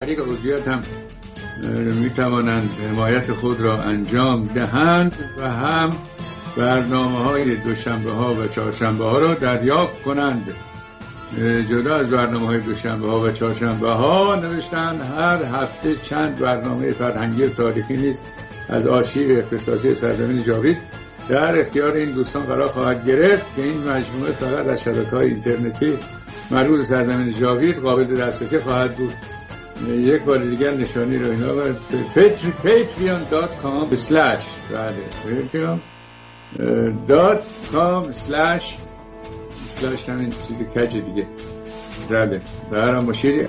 طریق عضویت هم می توانند حمایت خود را انجام دهند و هم برنامه‌های دوشنبه‌ها و چهارشنبه‌ها را دریافت کنند. جدا از برنامه‌های دوشنبه‌ها و چهارشنبه‌ها نوشتن هر هفته چند برنامه فرهنگی و تاریخی نیز از آرشیو اختصاصی سرزمین جاوید در اختیار این دوستان قرار خواهد گرفت که این مجموعه فقط از شبکه‌های اینترنتی مربوط به سرزمین جاوید قابل دسترسی خواهد بود. یک بار دیگر نشانی رو اینا باید patreon.com/com/ همین چیز کج دیگه بله برام مشیری.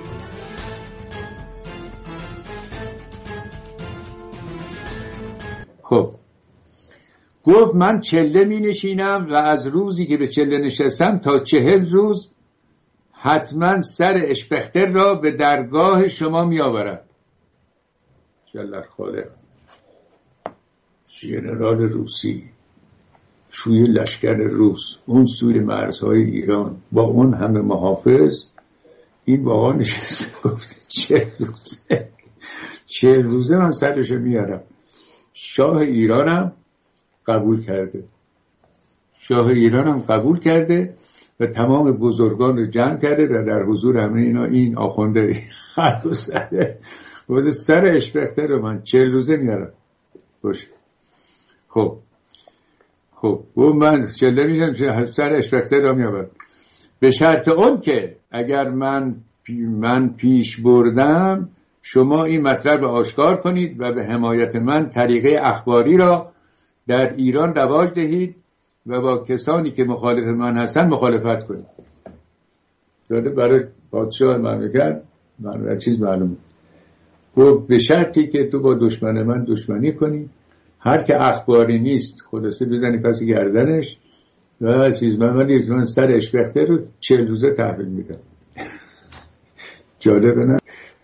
خب گفت من چله می نشینم و از روزی که به چله نشستم تا 40 روز حتما سر اشپختر را به درگاه شما می آورم. جل خالق ژنرال روسی توی لشکر روس اون سوی مرزهای ایران با اون همه محافظ این واقعا نشسته گفته 40 روزه من سرشو میارم. شاه ایرانم قبول کرده و تمام بزرگان رو جمع کرده و در حضور همه اینا این آخونده حرف زده واسه سر اشپختر رو من 40 روزه میارم باشه. خب و من چله میشم سر اشپختر رو میارم به شرط اون که اگر من پیش بردم شما این مطلب رو آشکار کنید و به حمایت من طریقه اخباری را در ایران رواج دهید و با کسانی که مخالف من هستن مخالفت کنید. داده برای پادشاه مملکت من چیز معلومه. گفت به شرطی که تو با دشمن من دشمنی کنی، هر که اخباری نیست خلاصه بزنی پس گردنش و چیز من سر اشپختر رو 40 روزه تحویل میدم. جالبه نه؟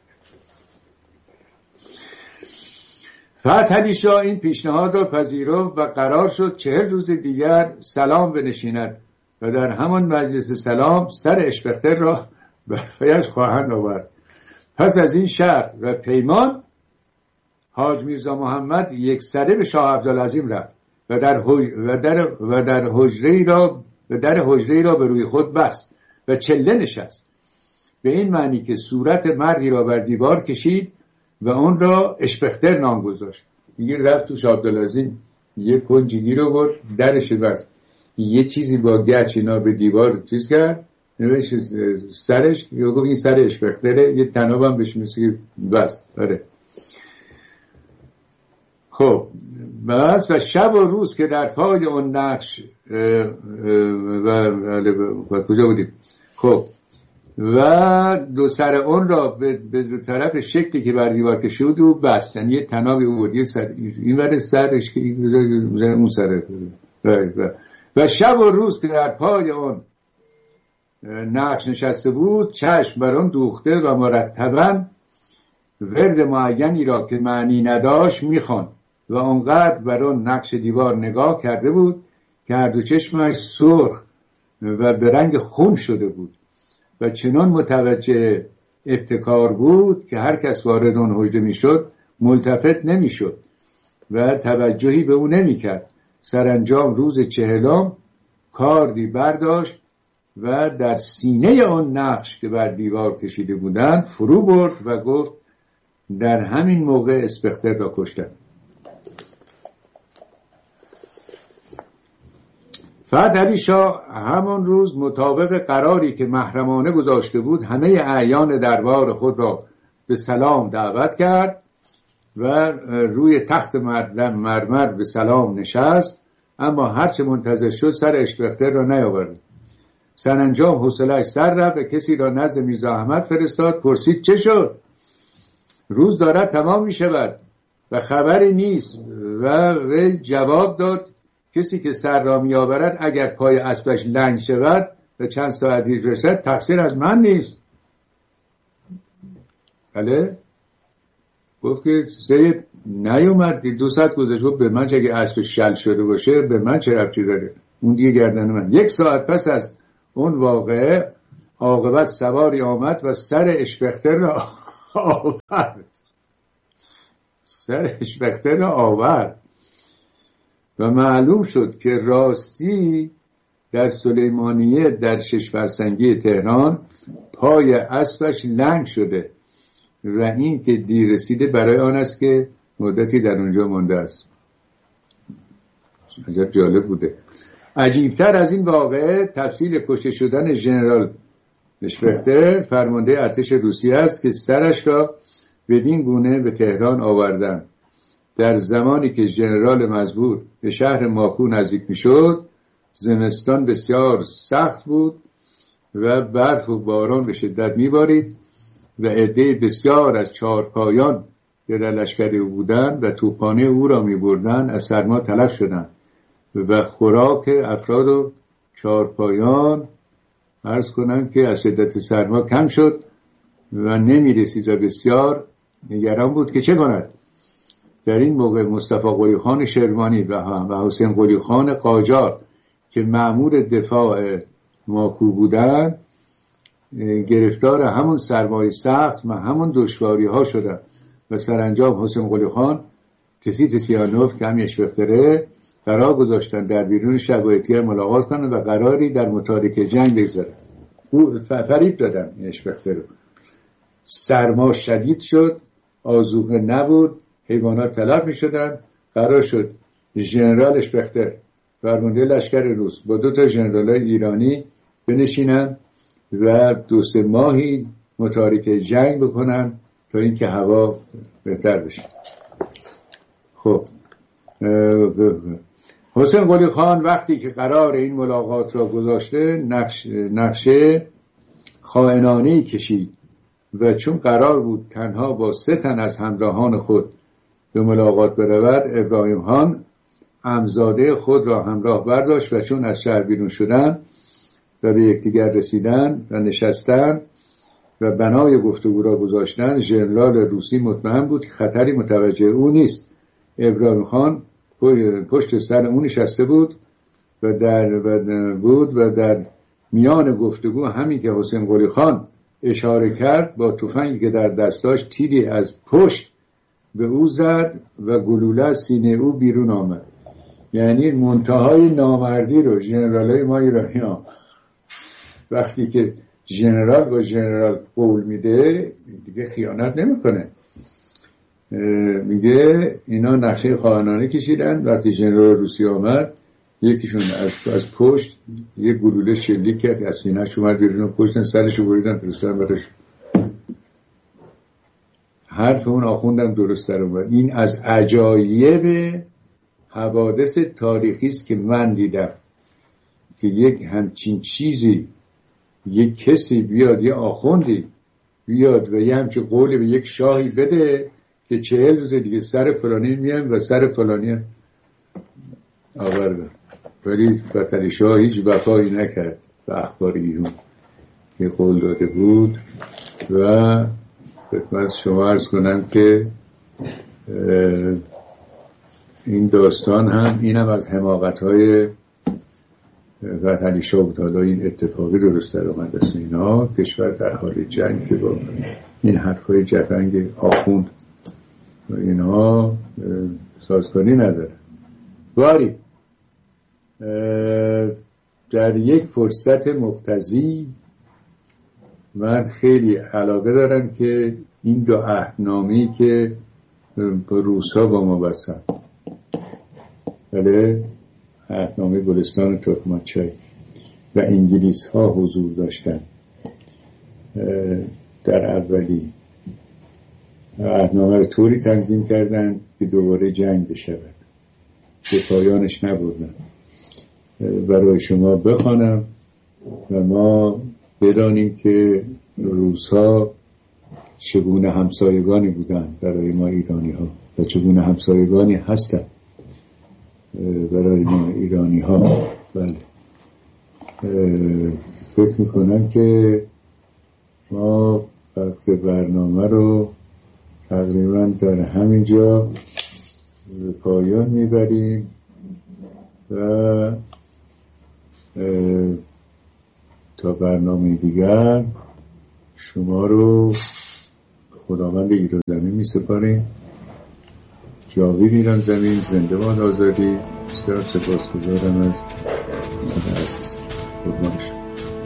فتحعلی شاه این پیشنهاد را پذیرفت و قرار شد 40 روز دیگر سلام بنشیند و در همان مجلس سلام سر اشپختر را برایش خواهند آورد. پس از این شرط و پیمان حاج میرزا محمد یک سره به شاه عبدالعظیم رفت و در حجره را به روی خود بست و چله نشست، به این معنی که صورت مردی را بر دیوار کشید و اون را اشپختر نام گذاشت. دیگه رفت تو شاه عبدالعظیم یه کنجگی رو برد درش بست، یه چیزی با گچ اینا به دیوار چیز کرد نوشت سرش، یا گفت این سر اشپختره، یه تناب هم بهش مثل بست. آره خب بس و شب و روز که در پای اون نقش و کجا بودیم؟ خب و دو سر اون را به دو طرف شکلی که بر دیوار کشید و بستن، یه تنابی بود، یه سر این ور سرش که اون سر و شب و روز که در پای اون نقش نشسته بود چشم بر اون دوخته و مرتبا ورد معینی را که معنی نداشت میخوان و اونقدر بر اون نقش دیوار نگاه کرده بود که هر دو چشمش سرخ و به رنگ خون شده بود و چنان متوجه ابتکار بود که هر کس وارد اون حجره میشد ملتفت نمیشد و توجهی به اون نمیکرد. سرانجام روز 40 کاردی برداشت و در سینه آن نقش که بر دیوار کشیده بودند فرو برد و گفت در همین موقع اسپختر را کشتند. فتحعلی شاه همان روز مطابق قراری که محرمانه گذاشته بود همه اعیان دربار خود را به سلام دعوت کرد و روی تخت مرمر به سلام نشست، اما هرچه منتظر شد سر اشپختر را نیاورد. سرانجام حوصله‌اش سر رفت و کسی را نزد میرزا احمد فرستاد، پرسید چه شد؟ روز دارد تمام می شود و خبری نیست و وی جواب داد کسی که سر را می آورد اگر پای اسبش لنگ شود و چند ساعت دیر رسد تقصیر از من نیست. بله؟ گفت که سید نیومد 2 ساعت گذشت، به من چه اگه اسب شل شده باشه به من چه ربطی داره، اون دیگه گردن من. 1 ساعت پس از اون واقعه عاقبت سواری آمد و سر اشپختر را آورد، سر اشبختر را آورد و معلوم شد که راستی در سلیمانیه در 6 فرسنگی تهران پای اسبش لنگ شده و این که دیر رسیده برای آن است که مدتی در اونجا مانده است. عجب جالب بوده. عجیبتر از این واقعه تفصیل کشته شدن ژنرال اشپختر فرمانده ارتش روسیه است که سرش را بدین گونه به تهران آوردند. در زمانی که ژنرال مزبور به شهر ماکو نزدیک میشد، زمستان بسیار سخت بود و برف و باران به شدت میبارید و عده بسیار از چهارپایان که در لشکر او بودند و توپخانه او را میبردند از سرما تلف شدند و خوراک افراد و چهارپایان عرض کنم که از شدت سرما کم شد و نمیرسید و بسیار نگران بود که چه کند. در این موقع مصطفی قلی خان شروانی و حسین قلی خان قاجار که مأمور دفاع ماکو بودند گرفتار همون سرمای سخت و همون دشواری ها شدند و سرانجام حسین قلی خان تسیانوف که همی اشپختره قرار گذاشتن در بیرون شب با یکدیگر ملاقات کنن و قراری در متارک جنگ بگذارن. او فریب دادن اشپختر رو. سرما شدید شد، آذوقه نبود، حیوانات تلف می شدن. قرار شد ژنرال اشپختر فرمانده لشکر روس با 2 ژنرالای ایرانی بنشینن و 2-3 ماهی متارک جنگ بکنن تا اینکه هوا بهتر بشه. خب حسین قلی خان وقتی که قرار این ملاقات را گذاشته نقشه خائنانه‌ای کشید و چون قرار بود تنها با 3 تن از همراهان خود به ملاقات برود، ابراهیم خان عمزاده خود را همراه برداشت و چون از شهر بیرون شدن و به یکدیگر رسیدن و نشستن و بنای گفتگو را گذاشتن، ژنرال روسی مطمئن بود که خطری متوجه او نیست. ابراهیم خان پشت سر اون نشسته بود و در میان گفتگو همین که حسین قلی خان اشاره کرد با تفنگی که در دست داشت تیری از پشت به او زد و گلوله از سینه او بیرون آمد. یعنی منتهای نامردی رو ژنرالای ما ایرانی‌ها وقتی که ژنرال با ژنرال قول میده دیگه خیانت نمیکنه. میگه اینا نقشه خائنانه کشیدن. وقتی ژنرال روسی آمد یکیشون از پشت یه گلوله شلیک کرد از سینه‌اش اومد بیرون، پشتن سرشو بریدن فرستادن براش. حرف اون آخوندم درست در اومد. این از عجایب حوادث تاریخی است که من دیدم که یک همچین چیزی یک کسی بیاد، یه آخوندی بیاد و یه همچین قولی به یک شاهی بده که 40 روز دیگه سر فلانی میان و سر فلانی آورده. ولی فتحعلی شاه هیچ وفایی نکرد به اخبار ایران که قول داده بود و خدمت شما عرض کنم که این داستان هم اینم از حماقت‌های فتحعلی شاه بود. حالا این اتفاقی درست در آمد است. اینا کشور در حال جنگ که با این حرفای جفنگ آخوند و اینها سازگاری نداره. باری در یک فرصت مقتضی من خیلی علاقه دارم که این 2 عهدنامه‌ای که با روس‌ها با ما بستن، بله، عهدنامه گلستان ترکمانچای و انگلیس‌ها حضور داشتن در اولی، عهدنامه رو طوری تنظیم کردن که دوباره جنگ بشود، به پایانش نبردن. برای شما بخوانم و ما بدانیم که روس‌ها چگونه همسایگانی بودند برای ما ایرانی‌ها و چگونه همسایگانی هستند برای ما ایرانی‌ها. بله، فکر می‌کنم که ما وقت برنامه رو تقریبا در همینجا به پایان میبریم و تا برنامه دیگر شما رو خداوند ایران زمین می سپاریم. جاوید ایران زمین، زنده باد آزادی. بسیار سپاسگزارم از عزیز. قربان شما.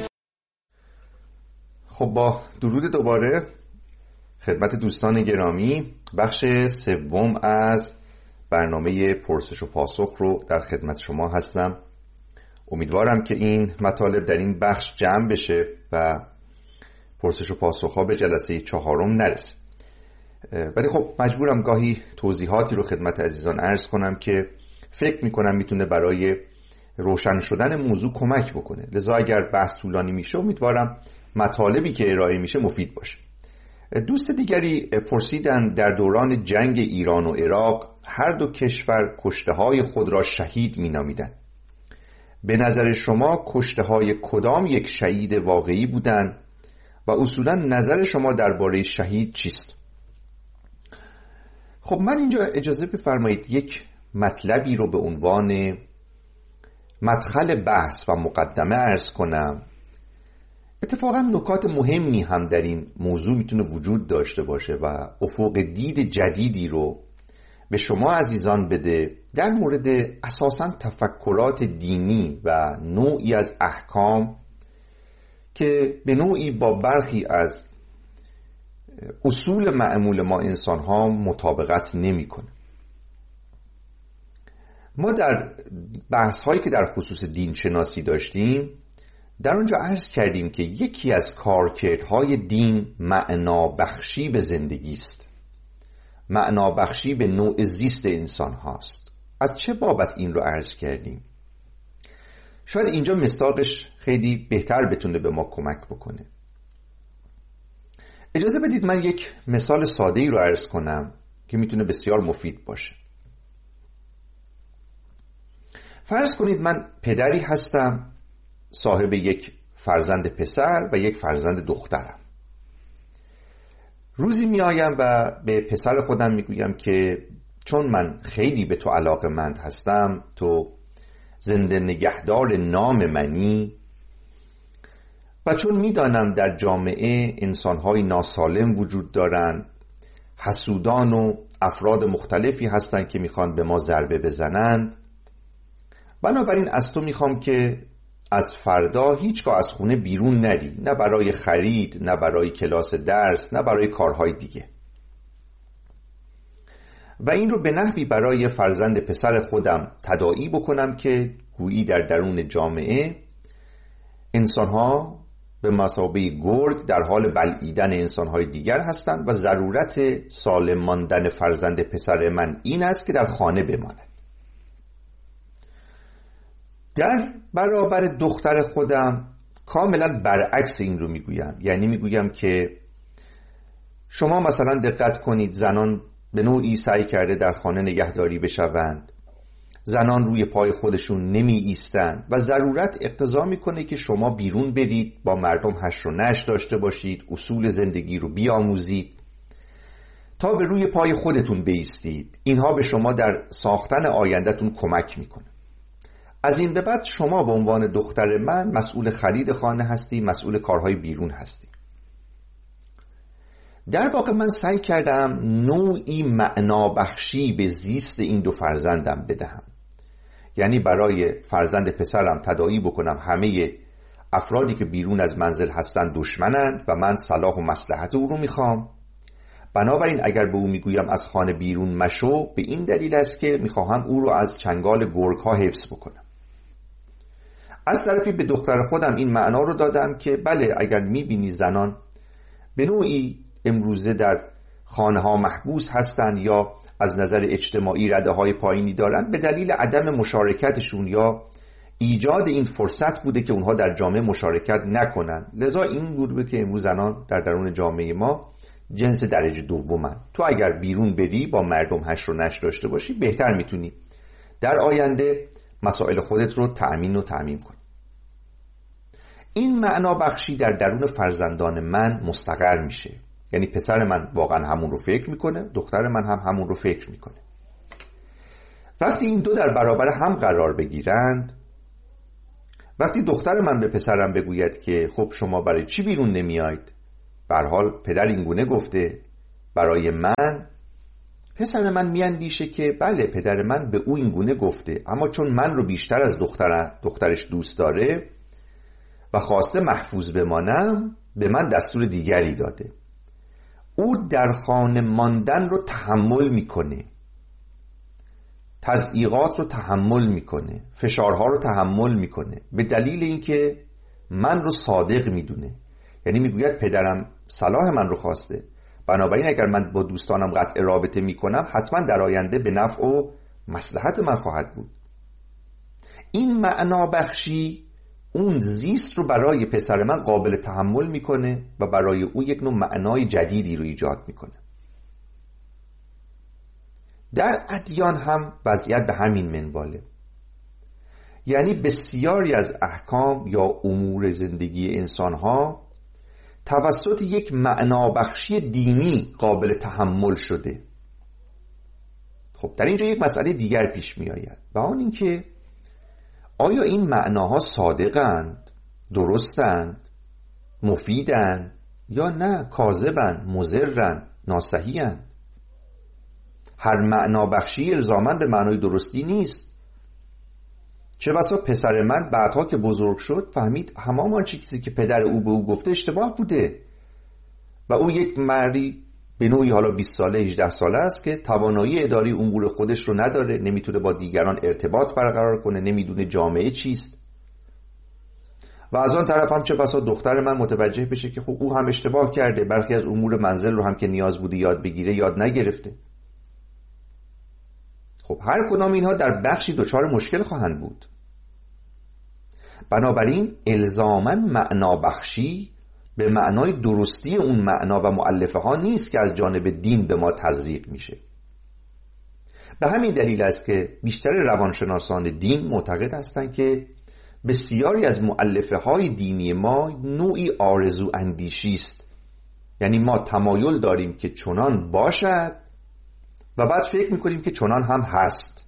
خب با درود دوباره خدمت دوستان گرامی، بخش سوم از برنامه پرسش و پاسخ رو در خدمت شما هستم. امیدوارم که این مطالب در این بخش جمع بشه و پرسش و پاسخ ها به جلسه 4 نرسه. ولی خب مجبورم گاهی توضیحاتی رو خدمت عزیزان عرض کنم که فکر میکنم میتونه برای روشن شدن موضوع کمک بکنه. لذا اگر بحث طولانی میشه امیدوارم مطالبی که ارائه میشه مفید باشه. دوست دیگری پرسیدن در دوران جنگ ایران و عراق هر دو کشور کشته‌های خود را شهید می‌نامیدند. به نظر شما کشته‌های کدام یک شهید واقعی بودند و اصولاً نظر شما درباره شهید چیست؟ خب من اینجا اجازه بفرمایید یک مطلبی رو به عنوان مدخل بحث و مقدمه عرض کنم. اتفاقا نکات مهمی هم در این موضوع میتونه وجود داشته باشه و افق دید جدیدی رو به شما عزیزان بده در مورد اساساً تفکرات دینی و نوعی از احکام که به نوعی با برخی از اصول معمول ما انسان ها مطابقت نمی کنه. ما در بحث هایی که در خصوص دین شناسی داشتیم در اونجا عرض کردیم که یکی از کارکردهای دین معنا بخشی به زندگی است، معنا بخشی به نوع زیست انسان هاست. از چه بابت این رو عرض کردیم؟ شاید اینجا مصداقش خیلی بهتر بتونه به ما کمک بکنه. اجازه بدید من یک مثال ساده‌ای رو عرض کنم که میتونه بسیار مفید باشه. فرض کنید من پدری هستم صاحب یک فرزند پسر و یک فرزند دخترم. روزی میایم و به پسر خودم میگویم که چون من خیلی به تو علاقه‌مند هستم، تو زنده نگهدار نام منی و چون میدانم در جامعه انسان‌های ناسالم وجود دارند، حسودان و افراد مختلفی هستند که میخوان به ما ضربه بزنند، بنابراین از تو میخوام که از فردا هیچگاه از خونه بیرون نری، نه برای خرید، نه برای کلاس درس، نه برای کارهای دیگه. و این رو به نحوی برای فرزند پسر خودم تداعی بکنم که گویی در درون جامعه انسانها به مثابه گرگ در حال بلعیدن انسانهای دیگر هستند و ضرورت سالم ماندن فرزند پسر من این است که در خانه بماند. در برابر دختر خودم کاملا برعکس این رو میگویم. یعنی میگویم که شما مثلا دقت کنید، زنان به نوعی سعی کرده در خانه نگهداری بشوند، زنان روی پای خودشون نمی ایستند و ضرورت اقتضا میکنه که شما بیرون برید، با مردم حشر و نشر داشته باشید، اصول زندگی رو بیاموزید تا به روی پای خودتون بایستید. اینها به شما در ساختن آیندهتون کمک میکنه. از این به بعد شما به عنوان دختر من مسئول خرید خانه هستی، مسئول کارهای بیرون هستی. در واقع من سعی کردم نوعی معنا بخشی به زیست این دو فرزندم بدهم. یعنی برای فرزند پسرم تداعی بکنم همه افرادی که بیرون از منزل هستند دشمنند و من صلاح و مصلحت او رو میخوام. بنابراین اگر به او میگویم از خانه بیرون مشو، به این دلیل است که میخواهم او رو از چنگال گرگ ها حفظ بکنم. از طرفی به دختر خودم این معنا رو دادم که بله، اگر میبینی زنان به نوعی امروزه در خانه ها محبوس هستند یا از نظر اجتماعی رده های پایینی دارند، به دلیل عدم مشارکتشون یا ایجاد این فرصت بوده که اونها در جامعه مشارکت نکنن. لذا این بوده که امروز زنان در درون جامعه ما جنس درجه دومن. تو اگر بیرون بری، با مردم حشر و نشر داشته باشی، بهتر میتونی در آینده مسائل خودت رو تأمین کنی. این معنا بخشی در درون فرزندان من مستقر میشه. یعنی پسر من واقعا همون رو فکر میکنه، دختر من هم همون رو فکر میکنه. وقتی این دو در برابر هم قرار بگیرند، وقتی دختر من به پسرم بگوید که خب شما برای چی بیرون نمیاید؟ به هر حال پدر این گونه گفته، برای من، پسر من میاندیشه که بله پدر من به او این گونه گفته، اما چون من رو بیشتر از دخترش دوست داره و خواسته محفوظ بمانم، به من دستور دیگری داده. او در خانه ماندن رو تحمل میکنه، تضییقات رو تحمل میکنه، فشارها رو تحمل میکنه، به دلیل اینکه من رو صادق میدونه. یعنی میگوید پدرم صلاح من رو خواسته، بنابراین اگر من با دوستانم قطع رابطه میکنم حتما در آینده به نفع و مصلحت من خواهد بود. این معنا بخشی اون زیست رو برای پسر من قابل تحمل میکنه و برای او یک نوع معنای جدیدی رو ایجاد میکنه. در ادیان هم وضعیت به همین منواله. یعنی بسیاری از احکام یا امور زندگی انسانها توسط یک معنابخشی دینی قابل تحمل شده. خب در اینجا یک مسئله دیگر پیش می آید و آن این که آیا این معناها صادقند، درستند، مفیدند یا نه کاذبند، مضرند، ناصحیحند؟ هر معنابخشی الزاماً به معنای درستی نیست. چه بسا پسر من بعدها که بزرگ شد فهمید همان چیزی که پدر او به او گفته اشتباه بوده و او یک مردی به نوعی حالا 20 ساله 18 ساله است که توانایی اداره امور خودش رو نداره، نمیتونه با دیگران ارتباط برقرار کنه، نمیدونه جامعه چیست. و از آن طرف هم چه بسا دختر من متوجه بشه که خب او هم اشتباه کرده، برخی از امور منزل رو هم که نیاز بوده یاد بگیره یاد نگرفته. خب هر کدام اینها در بخشی دچار مشکل خواهند بود. بنابراین الزاماً معنا بخشی به معنای درستی اون معنا و مؤلفه ها نیست که از جانب دین به ما تزریق میشه. به همین دلیل است که بیشتر روانشناسان دین معتقد هستند که بسیاری از مؤلفه های دینی ما نوعی آرزو اندیشی است. یعنی ما تمایل داریم که چنان باشد و بعد فکر میکنیم که چنان هم هست.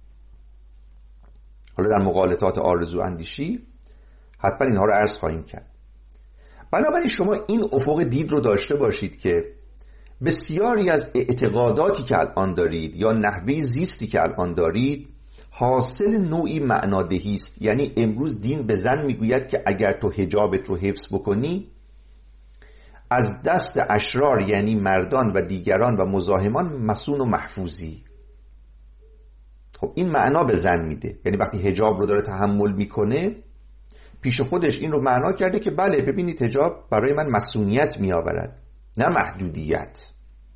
حالا در مغالطات آرزو اندیشی حتما اینها رو عرض خواهیم کرد. بنابراین شما این افق دید رو داشته باشید که بسیاری از اعتقاداتی که الان دارید یا نحوه زیستی که الان دارید حاصل نوعی معنادهی است. یعنی امروز دین به زن میگوید که اگر تو حجابت رو حفظ بکنی از دست اشرار یعنی مردان و دیگران و مزاحمان مسون و محفوظی. خب این معنا به زن میده. یعنی وقتی حجاب رو داره تحمل میکنه پیش خودش این رو معنا کرده که بله ببینید حجاب برای من مسئولیت میآورد نه محدودیت.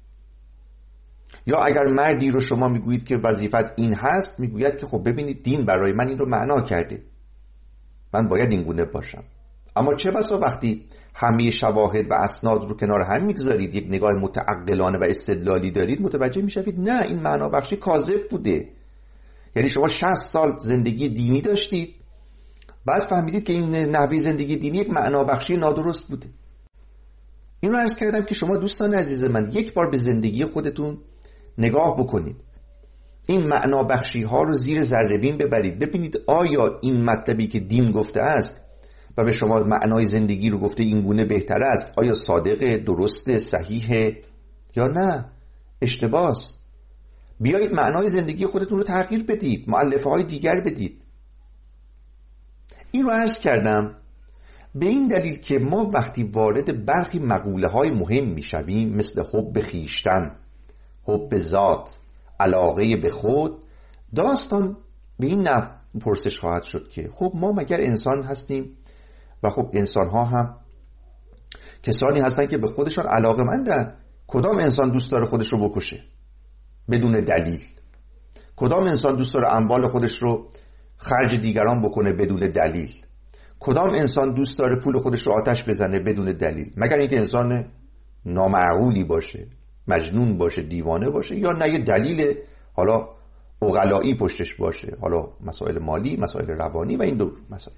یا اگر مردی رو شما میگویید که وظیفت این هست، میگوید که خب ببینید دین برای من این رو معنا کرده، من باید این گونه باشم. اما چه بسا وقتی همه شواهد و اسناد رو کنار هم میگذارید، یک نگاه متعقلانه و استدلالی دارید، متوجه میشوید نه این معنا بخشی کاذب بوده. یعنی شما 60 سال زندگی دینی داشتید، بعد فهمیدید که این نحوه زندگی دینی یک معنا بخشی نادرست بوده. این رو عرض کردم که شما دوستان عزیز من یک بار به زندگی خودتون نگاه بکنید، این معنا بخشی ها رو زیر ذره بین ببرید، ببینید آیا این مطلبی که دین گفته است و به شما معنای زندگی رو گفته این گونه بهتر است، آیا صادقه، درسته، صحیحه یا نه اشتباه است. بیایید معنای زندگی خودتون رو تغییر بدید، مؤلفه های دیگر بدید. این رو عرض کردم به این دلیل که ما وقتی وارد برخی مقوله های مهم می شویم مثل حب خویشتن، حب ذات، علاقه به خود، داستان به این نحو پرسش خواهد شد که خب ما مگر انسان هستیم و خب انسان ها هم کسانی هستن که به خودشان علاقه مندن. کدام انسان دوست داره خودش رو بکشه بدون دلیل؟ کدام انسان دوست داره اموال خودش رو خرج دیگران بکنه بدون دلیل؟ کدام انسان دوست داره پول خودش رو آتش بزنه بدون دلیل؟ مگر اینکه انسان نامعقولی باشه، مجنون باشه، دیوانه باشه، یا نه یه دلیل حالا عقلایی پشتش باشه، حالا مسائل مالی، مسائل روانی و این دو مسائل.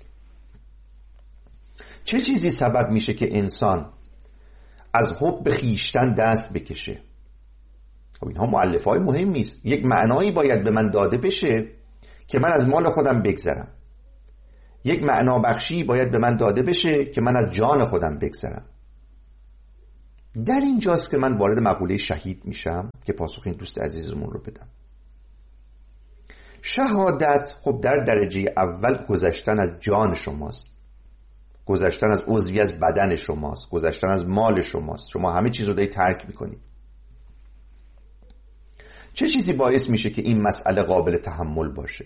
چه چیزی سبب میشه که انسان از حب خویشتن دست بکشه؟ خب اینها مؤلفه های مهمی است. یک معنایی باید به من داده بشه که من از مال خودم بگذرم. یک معنا بخشی باید به من داده بشه که من از جان خودم بگذرم. در اینجاست که من وارد مقوله شهید میشم که پاسخ این دوست عزیزمون رو بدم. شهادت خب در درجه اول گذشتن از جان شماست، گذشتن از عضوی از بدن شماست، گذشتن از مال شماست. شما همه چیز رو دارید ترک میکنید. چه چیزی باعث میشه که این مسئله قابل تحمل باشه؟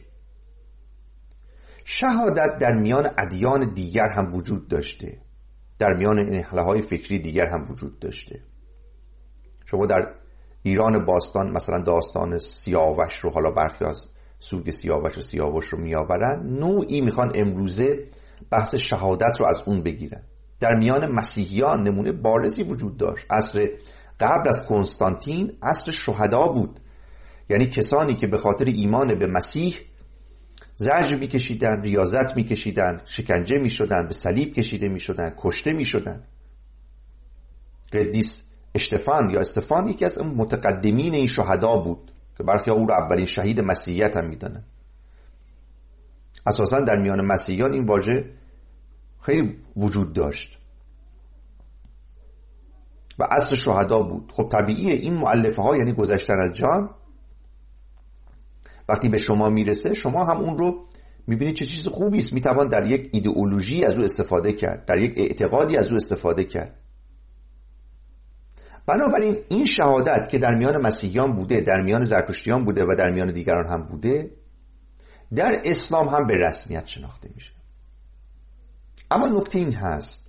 شهادت در میان ادیان دیگر هم وجود داشته، در میان انحله‌های فکری دیگر هم وجود داشته. شما در ایران باستان مثلا داستان سیاوش رو، حالا برخی از سوگ سیاوش و سیاوش رو میآورن، نوعی میخوان امروزه بحث شهادت رو از اون بگیرن. در میان مسیحیان نمونه بارزی وجود داشت. عصر قبل از کنستانتین عصر شهدا بود، یعنی کسانی که به خاطر ایمان به مسیح زجر میکشیدن، ریاضت میکشیدن، شکنجه میشدن، به صلیب کشیده میشدن، کشته میشدن. قدیس اشتفان یا استفان یکی از متقدمین این شهدا بود که برخی او رو اولین شهید مسیحیت هم میدونن. اساسا در میان مسیحیان این واژه خیلی وجود داشت و عصر شهدا بود. خب طبیعیه این مؤلفه ها، یعنی گذشتن از جان، وقتی به شما میرسه شما هم اون رو میبینید چه چیز خوبی است، میتوان در یک ایدئولوژی از او استفاده کرد، در یک اعتقادی از او استفاده کرد. بنابراین این شهادت که در میان مسیحیان بوده، در میان زرتشتیان بوده و در میان دیگران هم بوده، در اسلام هم به رسمیت شناخته میشه. اما نکته این هست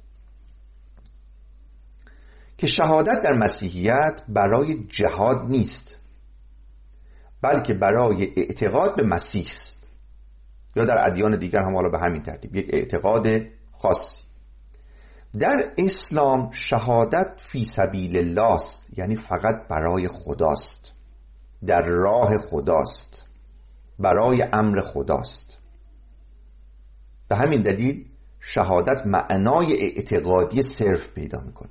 که شهادت در مسیحیت برای جهاد نیست، بلکه برای اعتقاد به مسیح است، یا در ادیان دیگر هم حالا به همین ترتیب یک اعتقاد خاصی. در اسلام شهادت فی سبیل الله است، یعنی فقط برای خداست، در راه خداست، برای امر خداست. به همین دلیل شهادت معنای اعتقادی صرف پیدا میکنه.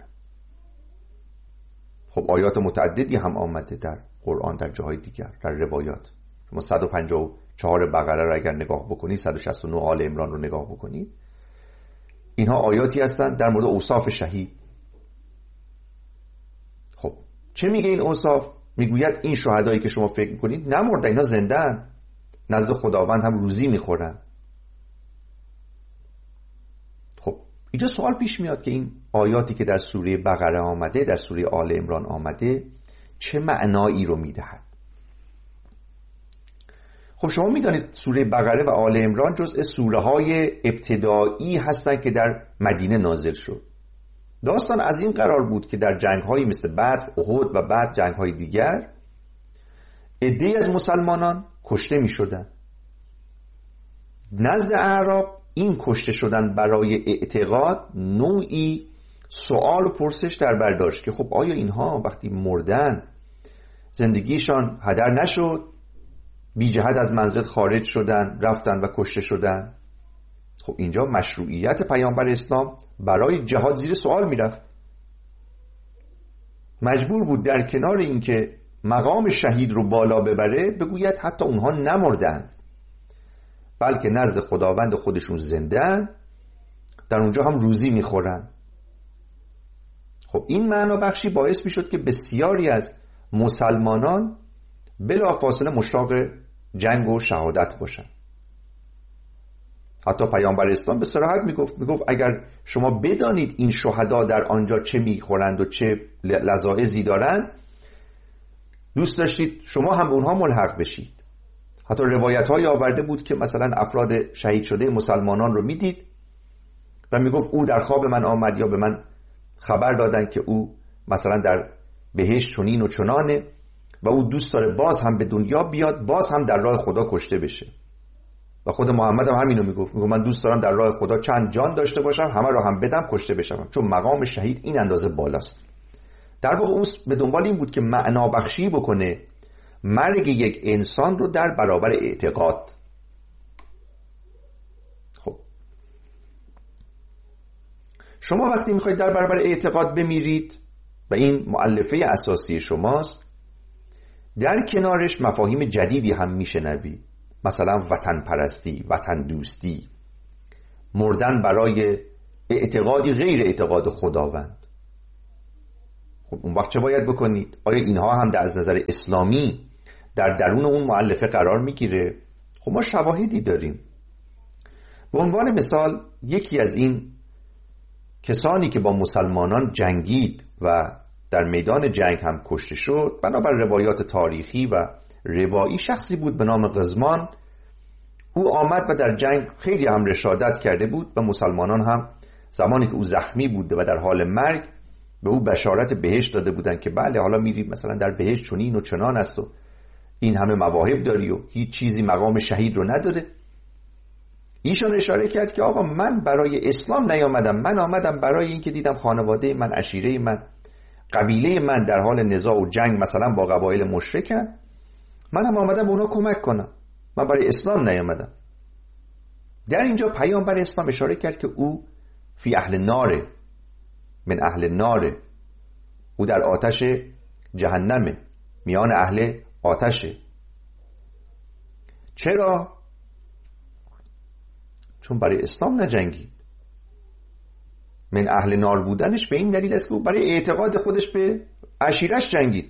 خب آیات متعددی هم آمده در قرآن، در جاهای دیگر، در روایات. شما 154 بقره رو اگر نگاه بکنید، 169 آل عمران رو نگاه بکنید، اینها آیاتی هستند در مورد اوصاف شهید. خب چه میگه این اوصاف؟ میگوید این شهدایی که شما فکر میکنید نمردن، اینا زنده‌اند، نزد خداوند هم روزی میخورن. خب اینجا سوال پیش میاد که این آیاتی که در سوره بقره آمده، در سوره آل عمران آمده، چه معنایی رو میدهد؟ خب شما میدانید سوره بقره و آل عمران جزء سوره های ابتدایی هستند که در مدینه نازل شد. داستان از این قرار بود که در جنگ هایی مثل بدر، احد و بعد جنگ های دیگر عده‌ای از مسلمانان کشته می شدن. نزد اعراب این کشته شدن برای اعتقاد نوعی سوال و پرسش در برداشت که خب آیا اینها وقتی مردن زندگیشان هدر نشد؟ بی جهت از منزل خارج شدن، رفتن و کشته شدن. خب اینجا مشروعیت پیامبر اسلام برای جهاد زیر سوال میرفت. مجبور بود در کنار اینکه مقام شهید رو بالا ببره بگوید حتی اونها نمردن، بلکه نزد خداوند خودشون زنده‌اند، در اونجا هم روزی میخورن. خب این معنا بخشی باعث میشد که بسیاری از مسلمانان بلافاصله مشتاق جنگ و شهادت باشن. حتی پیامبر اسلام به صراحت میگفت اگر شما بدانید این شهدا در آنجا چه میخورند و چه لذاذی دارند، دوست داشتید شما هم به اونها ملحق بشید. حتی روایت های آورده بود که مثلا افراد شهید شده مسلمانان رو میدید و میگفت او در خواب من آمد، یا به من خبر دادن که او مثلا در بهشت چنین و چنانه و او دوست داره باز هم به دنیا بیاد، باز هم در راه خدا کشته بشه. و خود محمد هم همینو میگفت من دوست دارم در راه خدا چند جان داشته باشم، همه رو هم بدم، کشته بشم، چون مقام شهید این اندازه بالاست. در واقع او به دنبال این بود که معنا بخشی بکنه مرگ یک انسان رو در برابر اعتقاد. خب شما وقتی میخواید در برابر اعتقاد بمیرید و این مؤلفه اساسی شماست، در کنارش مفاهیم جدیدی هم میشنوید، مثلا وطن پرستی، وطن دوستی، مردن برای اعتقادی غیر اعتقاد خداوند. خب اون وقت چه باید بکنید؟ آیا اینها هم در از نظر اسلامی در درون اون مؤلفه قرار میگیره؟ خب ما شواهدی داریم. به عنوان مثال یکی از این کسانی که با مسلمانان جنگید و در میدان جنگ هم کشته شد، بنابر روایات تاریخی و روایی شخصی بود به نام قزمان. او آمد و در جنگ خیلی هم رشادت کرده بود و مسلمانان هم زمانی که او زخمی بود و در حال مرگ به او بشارت بهشت داده بودند که بله حالا میری مثلا در بهشت چنین و چنان است و این همه مواهب داری و هیچ چیزی مقام شهید رو نداره. ایشان اشاره کرد که آقا من برای اسلام نیامدم، من آمدم برای این که دیدم خانواده من، عشیره من، قبیله من در حال نزاع و جنگ مثلا با قبایل مشرکن، منم آمدم به اونا کمک کنم، من برای اسلام نیامدم. در اینجا پیامبر اسلام اشاره کرد که او فی اهل ناره، من اهل ناره، او در آتش جهنمه، میان اهل آتشه. چرا؟ چون برای اسلام نجنگید. من اهل نار بودنش به این دلیل است که او برای اعتقاد خودش به عشیرش جنگید.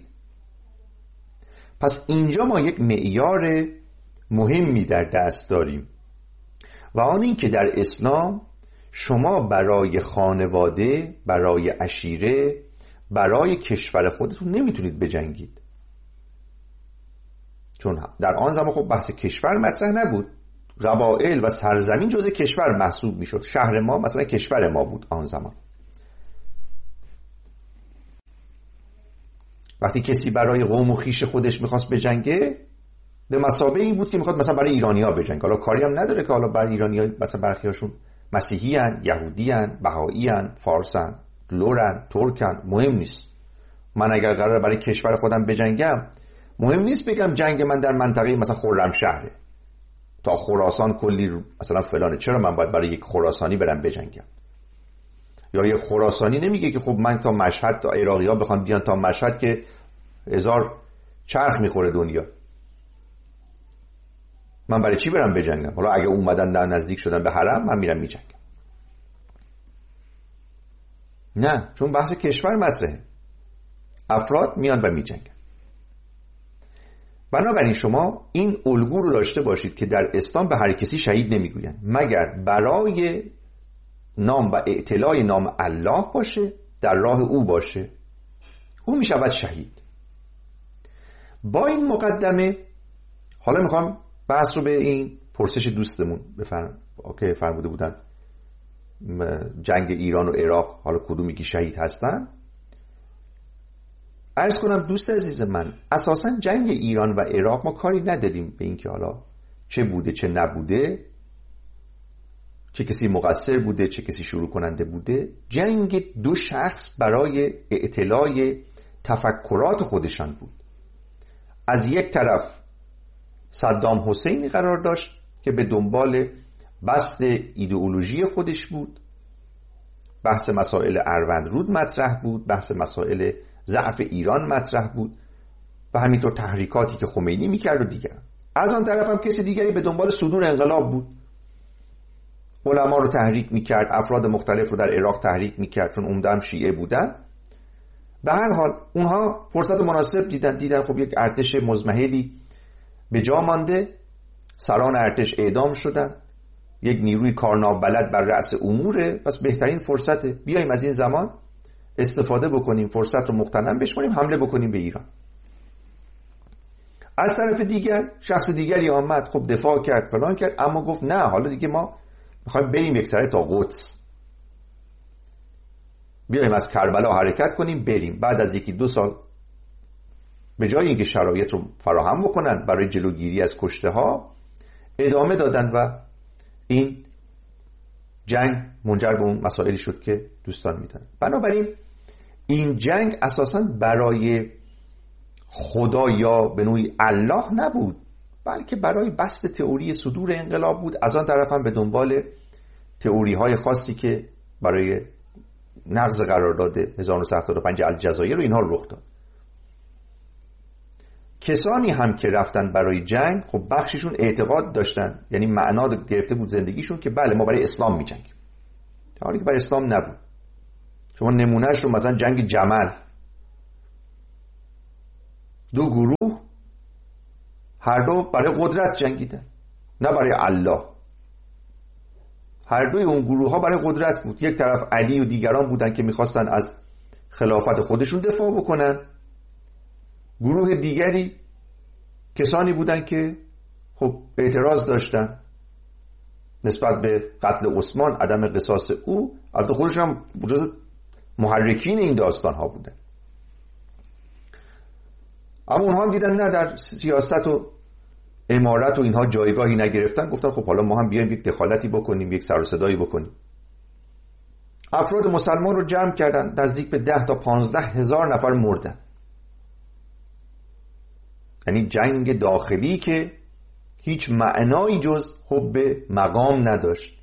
پس اینجا ما یک معیار مهمی در دست داریم و آن این که در اسلام شما برای خانواده، برای عشیره، برای کشور خودتون نمیتونید بجنگید. چون در آن زمان خب بحث کشور مطرح نبود، قبایل و سرزمین جزء کشور محسوب میشد. شهر ما مثلا کشور ما بود آن زمان. وقتی کسی برای قوم و خویش خودش میخواست بجنگه، به مثابه این بود که میخواد مثلا برای ایرانی‌ها بجنگه. حالا کاری هم نداره که حالا برای ایرانی‌ها مثلا برخیاشون مسیحی ان، یهودی ان، بهایی ان، فارس ان، لورن، ترکن، مهم نیست. من اگر قراره برای کشور خودم بجنگم، مهم نیست بگم جنگ من در منطقه مثلا خرمشهره، تا خراسان کلی مثلا فلانه، چرا من باید برای یک خراسانی برم بجنگم؟ یا یک خراسانی نمیگه که خب من تا مشهد، تا عراقی‌ها بخوان بیان تا مشهد که 1000 چرخ میخوره دنیا، من برای چی برم بجنگم؟ حالا اگه اومدن نزدیک شدن به حرم، من میرم میجنگم. نه، چون بحث کشور مطرحه، افراد میان و میجنگن. بنابراین شما این الگو رو داشته باشید که در اسلام به هر کسی شهید نمیگوین مگر برای نام و اعتلاء نام الله باشه، در راه او باشه، او میشود شهید. با این مقدمه حالا میخوام بحث رو به این پرسش دوستمون که فرموده بودن جنگ ایران و عراق حالا کدوم یکی شهید هستن عرض کنم. دوست عزیز من، اساسا جنگ ایران و عراق ما کاری نداریم به این که حالا چه بوده چه نبوده، چه کسی مقصر بوده چه کسی شروع کننده بوده. جنگ دو شخص برای اعتلاء تفکرات خودشان بود. از یک طرف صدام حسینی قرار داشت که به دنبال بسط ایدئولوژی خودش بود، بحث مسائل اروندرود مطرح بود، بحث مسائل ضعف ایران مطرح بود و همینطور تحریکاتی که خمینی میکرد و دیگر. از آن طرف هم کسی دیگری به دنبال صدور انقلاب بود، علما رو تحریک میکرد، افراد مختلف رو در عراق تحریک میکرد چون عمده هم شیعه بودن. به هر حال اونها فرصت مناسب دیدن خب یک ارتش مضمحلی به جا مانده، سران ارتش اعدام شدن، یک نیروی کارنابلد بر رأس اموره، پس بهترین فرصته بیایم از این زمان استفاده بکنیم، فرصت رو مغتنم بشماریم، حمله بکنیم به ایران. از طرف دیگر شخص دیگری آمد، خب دفاع کرد فلان کرد، اما گفت نه حالا دیگه ما میخوایم بریم یک سره تا قدس، بیایم از کربلا حرکت کنیم بریم. بعد از 1-2 سال به جای اینکه شرایط رو فراهم بکنن برای جلوگیری از کشته ها، ادامه دادن و این جنگ منجر به اون مسائلی شد که دوستان میدن. بنابراین این جنگ اساساً برای خدا یا به نوعی الله نبود، بلکه برای بسط تئوری صدور انقلاب بود. از آن طرف هم به دنبال تئوری های خاصی که برای نقض قرارداد 1975 الجزایر و اینها رخ داد. کسانی هم که رفتن برای جنگ خب بخششون اعتقاد داشتن، یعنی معنا گرفته بود زندگیشون که بله ما برای اسلام می‌جنگیم، در حالی که برای اسلام نبود. شما نمونهش رو مثلا جنگ جمل دو گروه هر دو برای قدرت جنگیدن، نه برای الله. هر دوی اون گروه ها برای قدرت بود. یک طرف علی و دیگران بودن که میخواستن از خلافت خودشون دفاع بکنن، گروه دیگری کسانی بودن که خب اعتراض داشتن نسبت به قتل عثمان، عدم قصاص او. البته خودشون هم جز محرکین این داستان ها بودن، اما اونها هم دیدن نه، در سیاست و امارت و اینها جایگاهی نگرفتن. گفتن خب حالا ما هم بیایم یک دخالتی بکنیم، یک سر و صدایی بکنیم. افراد مسلمان رو جمع کردن، نزدیک به 10 تا 15 هزار نفر مردن. یعنی جنگ داخلی که هیچ معنایی جز حب مقام نداشت.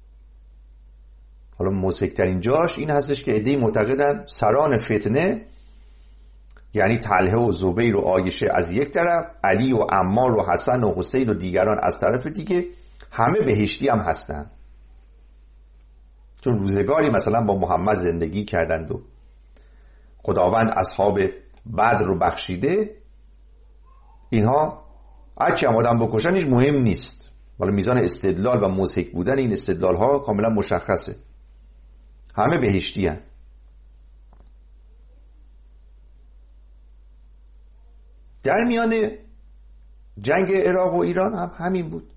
حالا مضحک‌ترین جاش این هستش که عده‌ای معتقدن سران فتنه، یعنی طلحه و زبیر و عایشه از یک طرف، علی و عمار و حسن و حسین و دیگران از طرف دیگه، همه بهشتی هم هستن، چون روزگاری مثلا با محمد زندگی کردند و خداوند اصحاب بدر رو بخشیده. اینها هرچی هم آدم بکشن هیچ مهم نیست. ولی میزان استدلال و مضحک بودن این استدلال ها کاملا مشخصه، همه بهشتی هن. در میان جنگ عراق و ایران هم همین بود.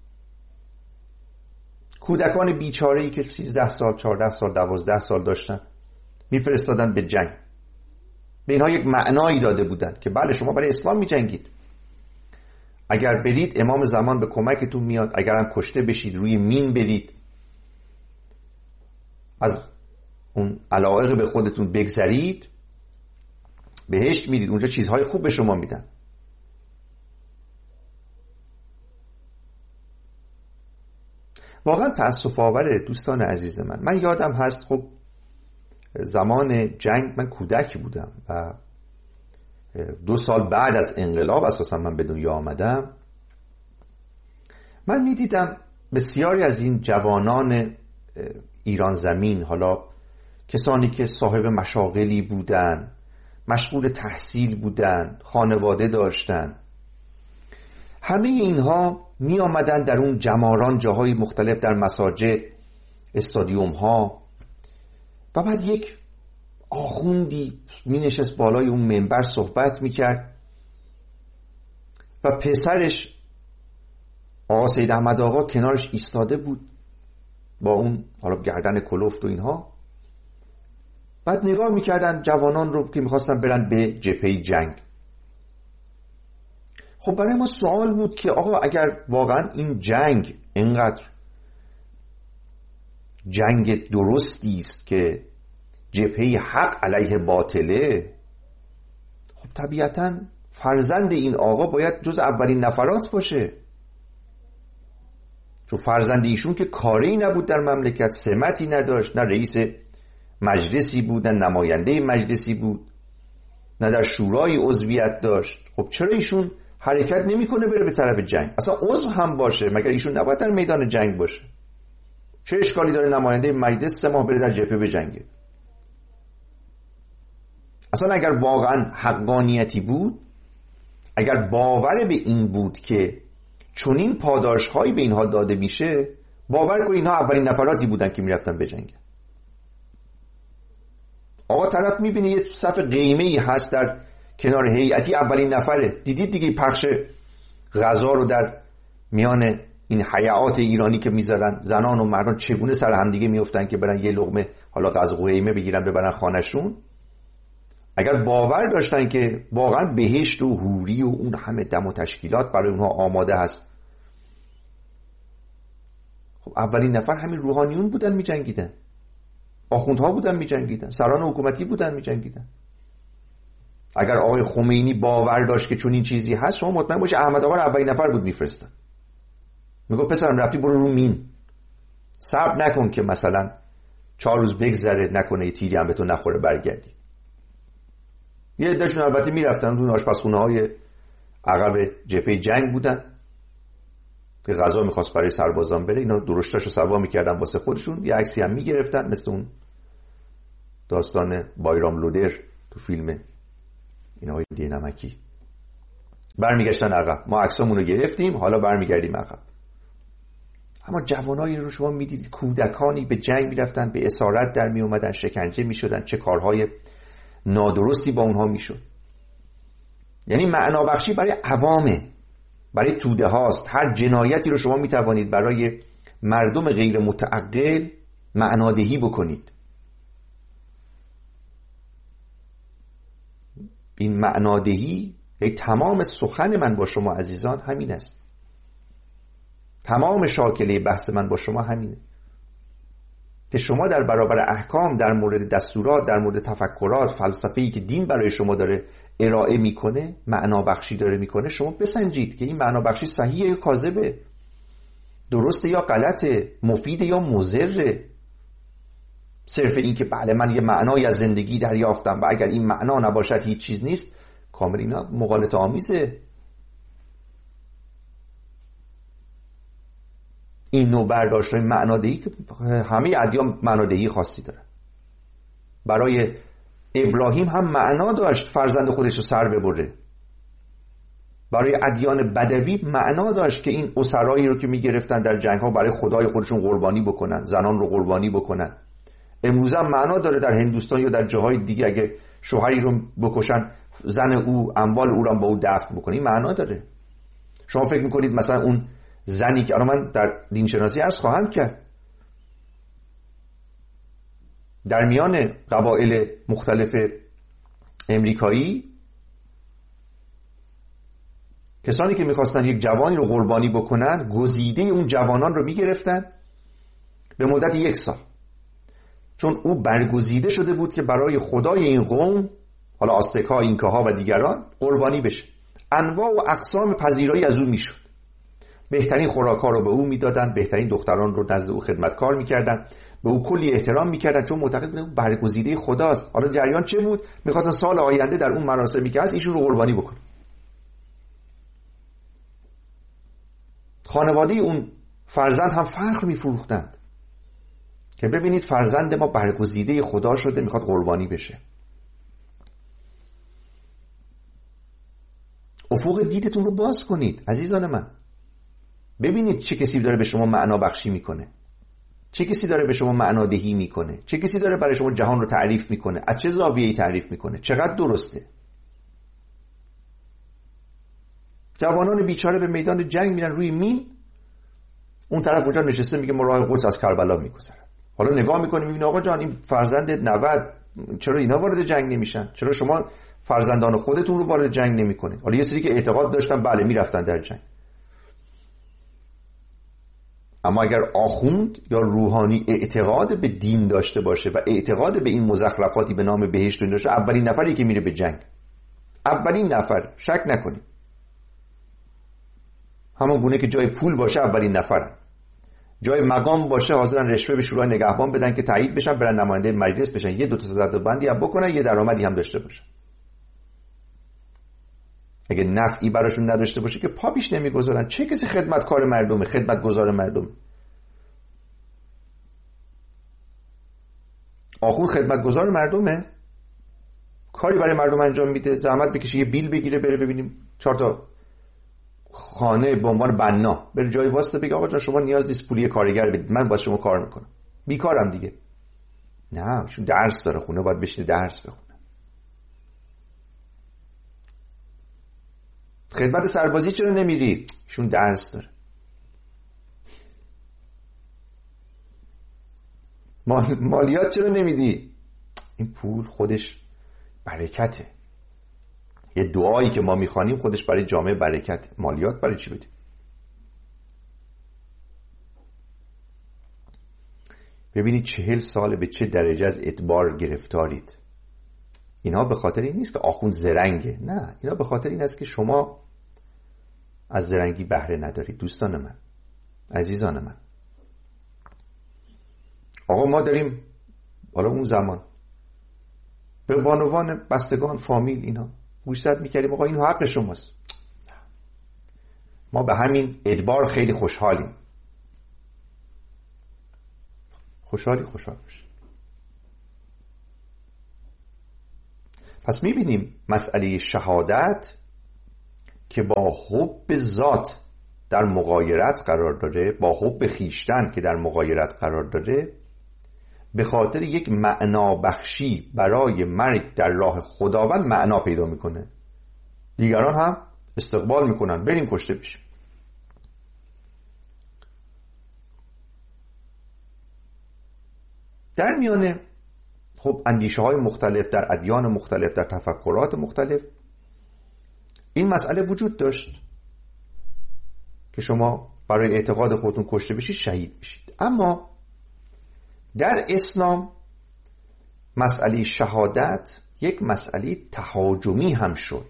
کودکان بیچاره‌ای که 13 سال، 14 سال، 12 سال داشتن میفرستادن به جنگ. به اینها یک معنایی داده بودن که بله شما برای اسلام میجنگید، اگر برید امام زمان به کمکتون میاد، اگر هم کشته بشید روی مین برید، از اون علایق به خودتون بگذرید، بهشت میدید، اونجا چیزهای خوب به شما میدن. واقعا تأسف آوره دوستان عزیز من یادم هست خب زمان جنگ من کودکی بودم و 2 سال بعد از انقلاب اساسا من به دنیا آمدم. من میدیدم بسیاری از این جوانان ایران زمین، حالا کسانی که صاحب مشاغلی بودن، مشغول تحصیل بودن، خانواده داشتن، همه اینها می آمدن در اون جماران، جاهای مختلف، در مساجد، استادیوم ها، و بعد یک آخوندی می نشست بالای اون منبر صحبت می کرد و پسرش آقا سید احمد آقا کنارش ایستاده بود با اون حالا گردن کلفت و اینها. بعد نگاه می کردن جوانان رو که می خواستن برن به جبهه جنگ. خب برای ما سوال بود که آقا اگر واقعا این جنگ اینقدر جنگ درستی است که جبهه حق علیه باطله، خب طبیعتاً فرزند این آقا باید جز اولین نفرات باشه، چون فرزند ایشون که کاری نبود در مملکت، سمتی نداشت، نه رئیس مجلسی بود، نه نماینده مجلسی بود، نه در شورای عضویت داشت. خب چرا ایشون حرکت نمیکنه بره به طرف جنگ؟ اصلا عضو هم باشه مگر ایشون نباید در میدان جنگ باشه؟ چه اشکالی داره نماینده مجلس 3 ماه بره در جبهه بجنگه؟ اصلا اگر واقعا حقانیتی بود، اگر باور به این بود که چنین پاداش هایی به اینها داده میشه، باور کنید اینها اولین نفراتی بودن که میرفتن بجنگن. آقا طرف میبینه یه صف قیمه‌ای هست در کنار هیئتی، اولین نفره. دیدید دیگه پخش غذا رو در میان این حیات ایرانی که میذارن، زنان و مردان چگونه سر هم دیگه میافتن که برن یه لقمه حالا غذا قیمه بگیرن ببرن خانه‌شون. اگر باور داشتن که واقعا بهشت و حوری و اون همه دم و تشکیلات برای اونها آماده هست، خب اولین نفر همین روحانیون بودن میجنگیدن، آخوندها بودن میجنگیدن، سران حکومتی بودن میجنگیدن. اگر آقای خمینی باور داشت که چون این چیزی هست، شما مطمئن باشه احمد آقا رو اولین نفر بود میفرستن. میگه پسرم رفتی برو رو مین، صبر نکن که مثلا 4 روز بگذره نکنه یه تیری هم به تو نخوره برگردی. یه عده‌شون البته میرفتن اون آشپزخونه های عقب جبهه جنگ بودن که غذا میخواست برای سربازان بره، اینا درشتاشو سوا میکردن واسه خودشون، یه عکسی هم میگرفتن مثل اون داستان بایرام لودر تو فیلم این آقای دینمکی. برمیگشتن عقب. ما عکسامون رو گرفتیم، حالا برمیگردیم عقب. اما جوانایی رو شما میدید، کودکانی به جنگ میرفتن، به اسارت در می اومدن، شکنجه میشدن، چه کارهای نادرستی با اونها میشد. یعنی معنا بخشی برای عوامه، برای توده هاست. هر جنایتی رو شما میتوانید برای مردم غیر متعقل معنادهی بکنید. این معنادهی تمام سخن من با شما عزیزان همین است. تمام شاکله بحث من با شما همینه که شما در برابر احکام، در مورد دستورات، در مورد تفکرات، فلسفه‌ای که دین برای شما داره ارائه میکنه، معنا بخشی داره میکنه، شما بسنجید که این معنا بخشی صحیحه یا کاذبه، درسته یا غلطه، مفیده یا مضره. صرف این که بله من یه معنایی از زندگی دریافتم و اگر این معنا نباشد هیچ چیز نیست، کامل اینا مغالطه آمیزه. این نوع برداشت‌های معنادهی که همه ادیان معنادهی خاصی دارن. برای ابراهیم هم معنا داشت فرزند خودش رو سر ببره. برای ادیان بدوی معنا داشت که این اسرایی رو که میگرفتن در جنگ‌ها برای خدای خودشون قربانی بکنن، زنان رو قربانی بکنن. امروز هم معنا داره در هندوستان یا در جاهای دیگه اگه شوهری رو بکشن، زن او اموال او رو با او دفن بکنه، این معنا داره. شما فکر میکنید مثلا اون زنی که من در دینشناسی عرض خواهم کرد، در میان قبایل مختلف امریکایی کسانی که میخواستن یک جوانی رو قربانی بکنن، گزیده اون جوانان رو میگرفتن به مدت 1 سال، چون او برگزیده شده بود که برای خدای این قوم، حالا آستک‌ها، اینکاها و دیگران، قربانی بشه. انواع و اقسام پذیرایی از او میشد. بهترین خوراک‌ها رو به او میدادن، بهترین دختران رو نزد او خدمتکار میکردن، به او کلی احترام میکردن، چون معتقد بودن او برگزیده خداست. حالا جریان چه بود؟ میخواستن سال آینده در اون مراسمی که هست ایشون رو قربانی بکنن. خانواده اون فرزند هم فرق میفروختند که ببینید فرزند ما برگزیده خدا شده، میخواد قربانی بشه. افق دیدتون رو باز کنید عزیزان من. ببینید چه کسی داره به شما معنا بخشی میکنه، چه کسی داره به شما معنادهی میکنه، چه کسی داره برای شما جهان رو تعریف میکنه، از چه زاویه‌ای تعریف میکنه، چقدر درسته. جوانان بیچاره به میدان جنگ میرن روی مین، اون طرف اونجا نشسته میگه ما راه قدس از کربلا میگذرن. حالا نگاه میکنیم میبینیم آقا جان این فرزند 90 چرا اینا وارد جنگ نمیشن؟ چرا شما فرزندان خودتون رو وارد جنگ نمیکنید؟ حالا یه سری که اعتقاد داشتن بله میرفتن در جنگ، اما اگر آخوند یا روحانی اعتقاد به دین داشته باشه و اعتقاد به این مزخرفاتی به نام بهشت داشته، اولین نفری که میره به جنگ، اولین نفر، شک نکنید. همون گونه که جای پول باشه اولین نفرن، جای مقام باشه حاضرن رشوه به شورای نگهبان بدن که تایید بشن، برن نماینده مجلس بشن، یه دو تا صدبندی هم بکنن، یه درآمدی هم داشته باشن. اگه نفعی براشون نداشته باشه که پا پیش نمیگذارن. چه کسی خدمتکار مردمه، خدمتگزار مردم؟ آخوند خدمتگزار مردمه، کاری برای مردم انجام میده، زحمت بکشه یه بیل بگیره بره ببینیم 4 تا خانه به عنوان بنا بره جای واسطه بگه آقا جان شما نیاز نیست پولی کارگر بدید، من با شما کار میکنم، بیکارم دیگه. نه، چون درس داره، خونه باید بشینه درس بخونه. خدمت سربازی چرا نمیری؟ چون درس داره. مالیات چرا نمیدی؟ این پول خودش برکته. یه دعایی که ما میخوانیم خودش برای جامعه برکته. مالیات برای چی بدیم؟ ببینید 40 سال به چه درجه از اعتبار گرفتارید. اینها به خاطر این نیست که آخوند زرنگه، نه، اینا به خاطر این است که شما از زرنگی بهره ندارید. دوستان من، عزیزان من، آقا ما داریم حالا اون زمان به بانوان، بستگان، فامیل اینا گوشزد میکردیم آقا این حق شماست. ما به همین ادبار خیلی خوشحالیم. خوشحال باش. پس میبینیم مسئله شهادت که با حب ذات در مغایرت قرار داره، با حب خیشتن که در مغایرت قرار داره، به خاطر یک معنا بخشی برای مرگ در راه خداوند معنا پیدا میکنه. دیگران هم استقبال میکنن بریم کشته بشیم. در میانه خب اندیشه های مختلف در ادیان مختلف، در تفکرات مختلف، این مسئله وجود داشت که شما برای اعتقاد خودتون کشته بشید، شهید بشید. اما در اسلام مسئله شهادت یک مسئله تهاجمی هم شد.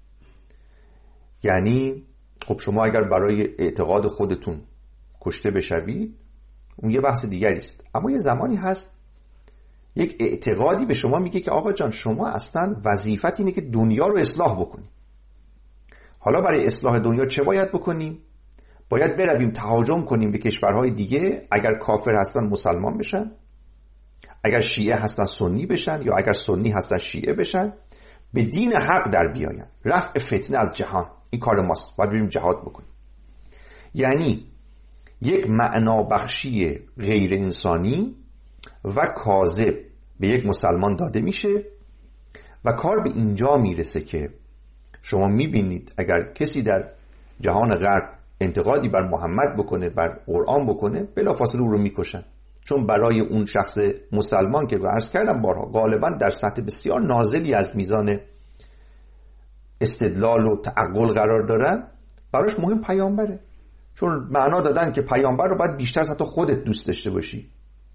یعنی خب شما اگر برای اعتقاد خودتون کشته بشوید اون یه بحث دیگری است، اما یه زمانی هست یک اعتقادی به شما میگه که آقا جان شما اصلا وظیفت اینه که دنیا رو اصلاح بکنی. حالا برای اصلاح دنیا چه باید بکنیم؟ باید برویم تهاجم کنیم به کشورهای دیگه، اگر کافر هستن مسلمان بشن، اگر شیعه هستن سنی بشن، یا اگر سنی هستن شیعه بشن، به دین حق در بیاین، رفع فتنه از جهان. این کار ماست، باید بریم جهاد بکنیم. یعنی یک معنا بخشی غیر انسانی و کاذب به یک مسلمان داده میشه و کار به اینجا میرسه که شما میبینید اگر کسی در جهان غرب انتقادی بر محمد بکنه، بر قرآن بکنه، بلافاصله او رو میکشن، چون برای اون شخص مسلمان که عرض کردم بارها غالبا در سطح بسیار نازلی از میزان استدلال و تعقل قرار دارن، براش مهم پیامبره، چون معنا دادن که پیامبر رو باید بیشتر از حتی خودت دوست داشته باشی.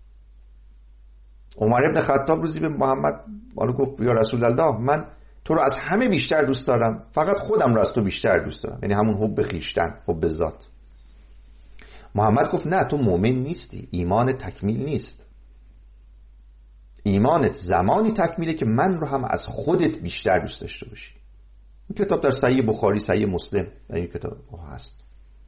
عمر ابن خطاب روزی به محمد گفت یا رسول الله من تو رو از همه بیشتر دوست دارم، فقط خودم رو از تو بیشتر دوست دارم، یعنی همون حب خویشتن، حب ذات. محمد گفت نه تو مؤمن نیستی، ایمان تکمیل نیست. ایمانت زمانی تکمیله که من رو هم از خودت بیشتر دوست داشته باشی. این کتاب در صحیح بخاری، صحیح مسلم در این کتاب هست.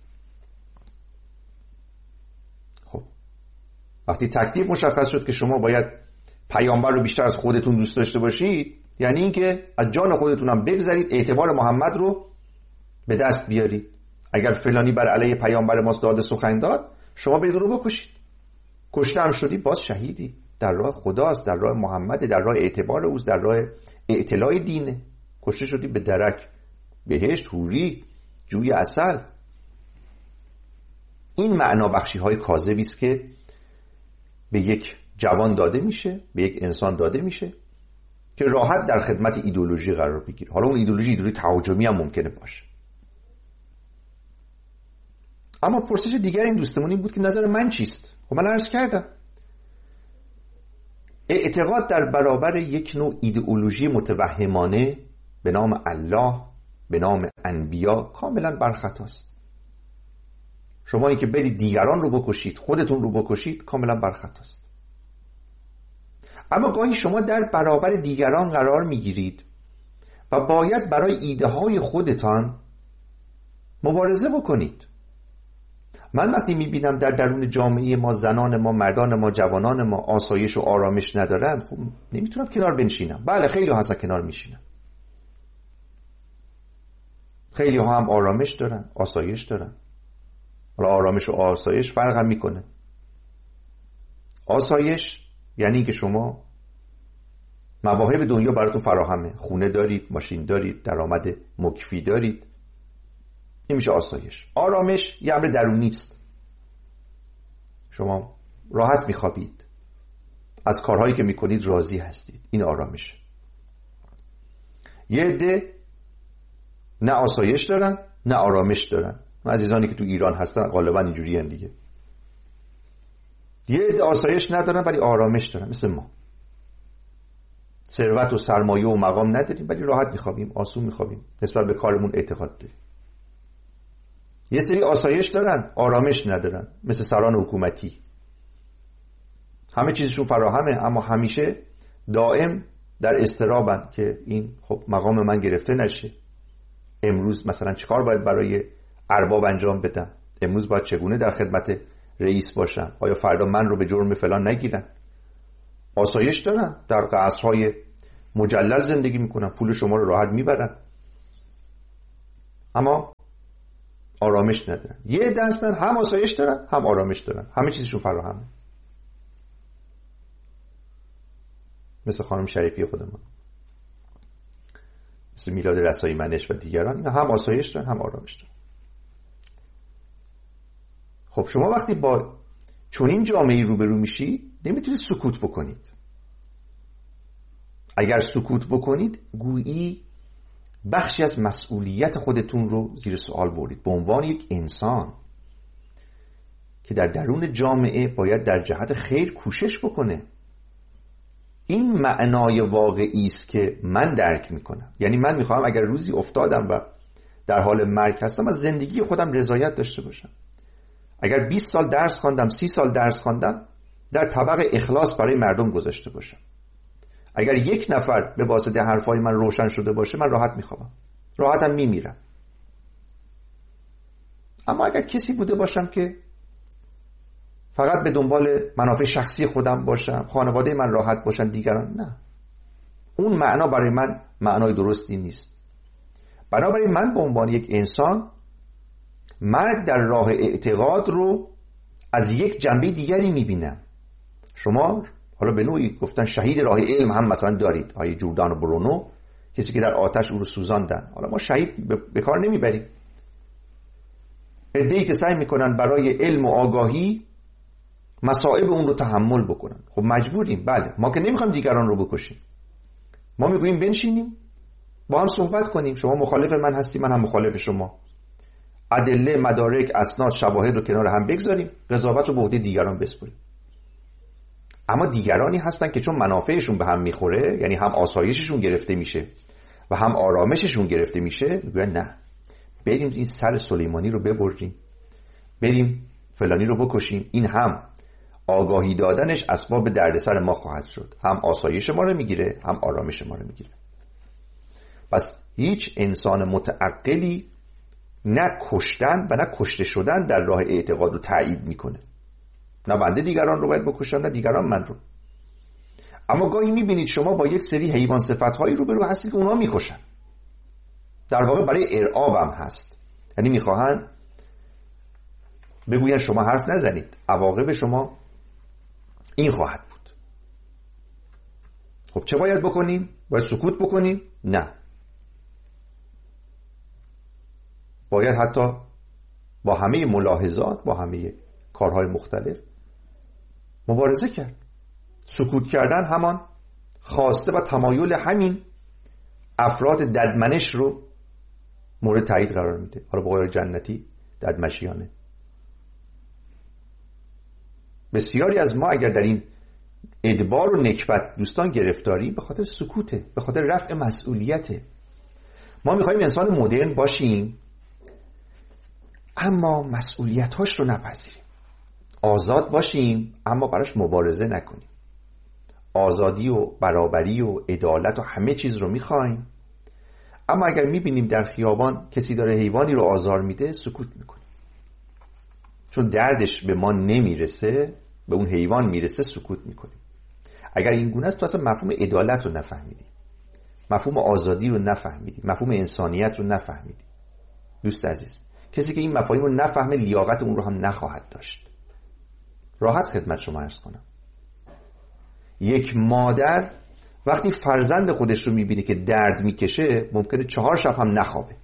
خب وقتی تکلیف مشخص شد که شما باید پیامبر رو بیشتر از خودتون دوست داشته باشید، یعنی اینکه از جان خودتون هم بگذارید، اعتبار محمد رو به دست بیارید. اگر فلانی بر علیه پیامبر ماست داد سخن داد، شما برید رو بکشید. کشته هم شدی باز شهیدی، در راه خداست، در راه محمد، در راه اعتبار اوست، در راه اعتلاع دینه. کشته شدی به درک بهشت، حوری، جوی عسل. این معنا بخشی های کاذبی است که به یک جوان داده میشه، به یک انسان داده میشه که راحت در خدمت ایدئولوژی قرار بگیره. حالا اون ایدئولوژی تهاجمی هم ممکنه باشه. اما پرسش دیگر این دوستمون این بود که نظر من چیست؟ خب من عرض کردم اعتقاد در برابر یک نوع ایدئولوژی متوهمانه به نام الله، به نام انبیا کاملا برخطاست. شما این که برید دیگران رو بکشید، خودتون رو بکشید، کاملا برخطاست. اما گاهی شما در برابر دیگران قرار میگیرید و باید برای ایده های خودتان مبارزه بکنید. من وقتی میبینم در درون جامعه ما زنان ما، مردان ما، جوانان ما آسایش و آرامش ندارن، خب نمیتونم کنار بنشینم. بله خیلی ها هستن کنار میشینن، خیلی ها هم آرامش دارن، آسایش دارن. حالا آرامش و آسایش فرق هم میکنه. آسایش یعنی که شما مواهب دنیا براتون فراهمه، خونه دارید، ماشین دارید، درآمد مکفی دارید، این میشه آسایش. آرامش یه امر درونی است، شما راحت میخوابید، از کارهایی که میکنید راضی هستید، این آرامش. یه عده نه آسایش دارن نه آرامش دارن. عزیزانی که تو ایران هستن غالبا اینجوری هستن دیگه. یه عده آسایش ندارن ولی آرامش دارن، مثل ما. ثروت و سرمایه و مقام نداریم ولی راحت میخوابیم، آسون میخوابیم، نسبت به کارمون اعتقاد داریم. یه سری آسایش دارن، آرامش ندارن، مثل سران حکومتی. همه چیزشون فراهمه اما همیشه دائم در اضطرابن که این خب مقام من گرفته نشه. امروز مثلا چیکار باید برای ارباب انجام بدم؟ امروز باید چگونه در خدمت رئیس باشم؟ آیا فردا من رو به جرم فلان نگیرن؟ آسایش دارن، در قصرهای مجلل زندگی میکنن، پول شما رو راحت میبرن. اما آرامش ندارن. یه عده هستن هم آسایش دارن هم آرامش دارن، همه چیزشون فراهمه، مثل خانم شریفی خودمون، مثل میلاد رسایی منش و دیگران. اینا هم آسایش دارن هم آرامش دارن. خب شما وقتی با چنین جامعه‌ای روبرو میشید نمیتونید سکوت بکنید. اگر سکوت بکنید گویی بخشی از مسئولیت خودتون رو زیر سوال بردید به عنوان یک انسان که در درون جامعه باید در جهت خیر کوشش بکنه. این معنای واقعی است که من درک میکنم. یعنی من میخوام اگر روزی افتادم و در حال مرگ هستم از زندگی خودم رضایت داشته باشم. اگر 20 سال درس خواندم، 30 سال درس خواندم، در طبق اخلاص برای مردم گذاشته باشم. اگر یک نفر به واسطه حرفای من روشن شده باشه من راحت میخوام، راحتم میمیرم. اما اگر کسی بوده باشم که فقط به دنبال منافع شخصی خودم باشم، خانواده من راحت باشن، دیگران نه، اون معنا برای من معنای درستی نیست. بنابراین من به عنوان یک انسان مرگ در راه اعتقاد رو از یک جنبه دیگری میبینم. شما حالا به نوعی گفتن شهید راه علم هم مثلا دارید، آیه جوردانو برونو، کسی که در آتش او رو سوزاندن. حالا ما شهید به کار نمیبریم. عده‌ای که سعی میکنن برای علم و آگاهی مصائب اون رو تحمل بکنن. خب مجبوریم، بله، ما که نمیخوایم دیگران رو بکشیم. ما میگوییم بنشینیم با هم صحبت کنیم، شما مخالف من هستی، من هم مخالف شما، ادله، مدارک، اسناد، شواهد رو کنار هم بگذاریم، قضاوت رو به عهده دیگران بسپاریم. اما دیگرانی هستن که چون منافعشون به هم میخوره، یعنی هم آسایششون گرفته میشه و هم آرامششون گرفته میشه، میگن نه، بریم این سر سلیمانی رو ببریم، بریم فلانی رو بکشیم. این هم آگاهی دادنش اسباب دردسر ما خواهد شد، هم آسایش ما رو میگیره هم آرامش ما رو میگیره. پس هیچ انسان متعقلی نه کشتن و نه کشته شدن در راه اعتقاد رو تایید میکنه. نه بنده دیگران رو باید بکشم نه دیگران من رو. اما گاهی میبینید شما با یک سری حیوان صفت‌هایی روبرو هستید که اونا میکشن، در واقع برای ارعاب هم هست. یعنی میخواهن بگوین شما حرف نزنید، عواقب شما این خواهد بود. خب چه باید بکنیم؟ باید سکوت بکنیم؟ نه، باید حتی با همه ملاحظات، با همه کارهای مختلف مبارزه کرد. سکوت کردن همان خواسته و تمایل همین افراد ددمنش رو مورد تایید قرار میده. حالا با آقای جنتی ددمشیانه. بسیاری از ما اگر در این ادبار و نکبت دوستان گرفتاری به خاطر سکوته، به خاطر رفع مسئولیته. ما میخوایم انسان مدرن باشیم اما مسئولیتاش رو نپذیریم، آزاد باشیم اما براش مبارزه نکنیم. آزادی و برابری و عدالت و همه چیز رو میخوایم، اما اگر میبینیم در خیابان کسی داره حیوانی رو آزار میده سکوت میکنیم، چون دردش به ما نمیرسه، به اون حیوان میرسه، سکوت میکنیم. اگر این گونه است تو اصلا مفهوم عدالت رو نفهمیدی، مفهوم آزادی رو نفهمیدی، مفهوم انسانیت رو نفهمیدی. دوست عزیز، کسی که این مفاهیم رو نفهمه لیاقت اون رو هم نخواهد داشت. راحت خدمت شما عرض کنم، یک مادر وقتی فرزند خودش رو میبینه که درد میکشه ممکنه 4 شب هم نخوابه